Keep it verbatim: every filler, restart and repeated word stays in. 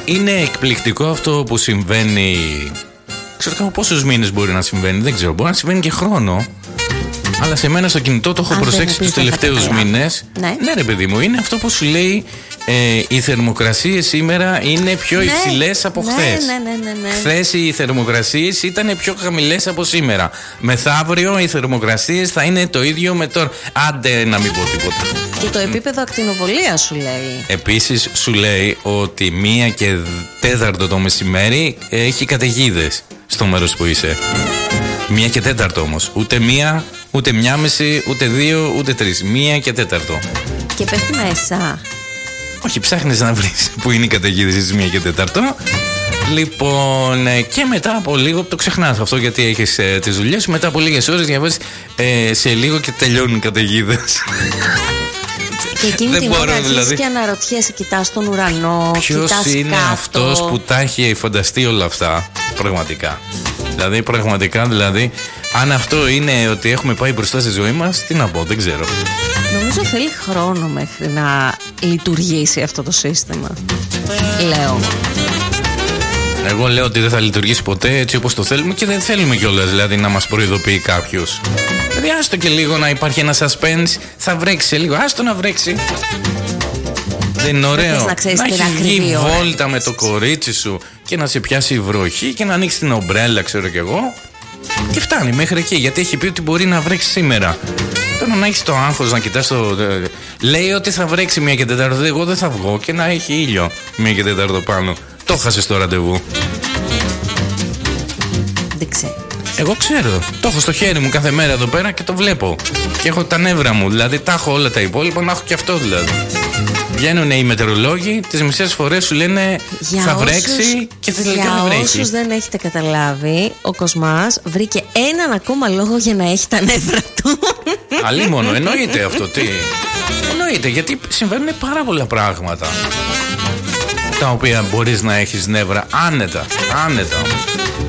είναι εκπληκτικό αυτό που συμβαίνει. Ξέρω πόσους μήνες μπορεί να συμβαίνει, δεν ξέρω. Μπορεί να συμβαίνει και χρόνο. Αλλά σε μένα στο κινητό το έχω Αν προσέξει τους τελευταίους μήνες. Ναι. Ναι, ρε παιδί μου, είναι αυτό που σου λέει ε, οι θερμοκρασίες σήμερα είναι πιο ναι, υψηλές από ναι, χθες. Ναι, ναι, ναι, ναι. Χθες οι θερμοκρασίες ήταν πιο χαμηλές από σήμερα. Μεθαύριο οι θερμοκρασίες θα είναι το ίδιο με τώρα. Άντε να μην πω τίποτα. Και το επίπεδο ακτινοβολίας σου λέει. Επίσης σου λέει ότι μία και τέταρτο το μεσημέρι έχει καταιγίδες στο μέρος που είσαι. Μία και τέταρτο όμως. Ούτε μία, ούτε μία μισή, ούτε δύο, ούτε τρεις. Μία και τέταρτο. Και πέφτει μέσα. Όχι, ψάχνεις να βρεις που είναι οι καταιγίδες στις μία και τέταρτο. Λοιπόν, και μετά από λίγο, το ξεχνάς αυτό γιατί έχεις ε, τις δουλειές σου. Μετά από λίγες ώρες διαβάζεις ε, σε λίγο και τελειώνουν οι καταιγίδες. Και εκείνη Δεν την μπορώ, ώρα αρχίζεις δηλαδή. και αναρωτιέσαι, κοιτάς τον ουρανό, Ποιος κοιτάς είναι κάτω. αυτός που τα έχει φανταστεί όλα αυτά, πραγματικά. Δηλαδή, πραγματικά, δηλαδή, αν αυτό είναι ότι έχουμε πάει μπροστά στη ζωή μας, τι να πω, δεν ξέρω. Νομίζω θέλει χρόνο μέχρι να λειτουργήσει αυτό το σύστημα. Λέω. Εγώ λέω ότι δεν θα λειτουργήσει ποτέ έτσι όπως το θέλουμε και δεν θέλουμε κιόλας, δηλαδή, να μας προειδοποιεί κάποιος. Δηλαδή, άστο και λίγο να υπάρχει ένα suspense, θα βρέξει σε λίγο, άστο να βρέξει. Δεν είναι ωραίο να, ξέρεις να την έχεις βγει ώρα. βόλτα με το κορίτσι σου και να σε πιάσει η βροχή και να ανοίξει την ομπρέλα, ξέρω κι εγώ. Και φτάνει μέχρι εκεί, γιατί έχει πει ότι μπορεί να βρέξει σήμερα. Τώρα να έχεις το άγχος να κοιτάς το. Λέει ότι θα βρέξει μία και τέταρτο. Εγώ δεν θα βγω και να έχει ήλιο μία και τέταρτο πάνω. Το χάσες το ραντεβού. Δεν ξέρω. Εγώ ξέρω. Το έχω στο χέρι μου κάθε μέρα εδώ πέρα και το βλέπω. Και έχω τα νεύρα μου. Δηλαδή τα έχω όλα τα υπόλοιπα, να έχω και αυτό δηλαδή. Βγαίνουν οι μετεωρολόγοι, τις μισές φορές σου λένε Για θα όσους, βρέξει και τελικά δεν βρέχει. Για όσους δεν έχετε καταλάβει, ο Κοσμάς βρήκε έναν ακόμα λόγο για να έχει τα νεύρα του. Αλίμονο, εννοείται αυτό. Τι. Εννοείται, γιατί συμβαίνουν πάρα πολλά πράγματα τα οποία μπορείς να έχεις νεύρα άνετα. Άνετα όμως.